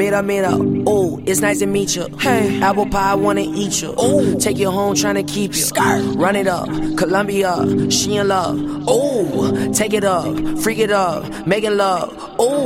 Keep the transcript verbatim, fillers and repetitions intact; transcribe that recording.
Mira, mira, ooh, it's nice to meet you. Hey, apple pie, I wanna eat you. Ooh, take you home, tryna keep you. Skirt, run it up, Columbia, she in love. Ooh, take it up, freak it up, making love. Ooh.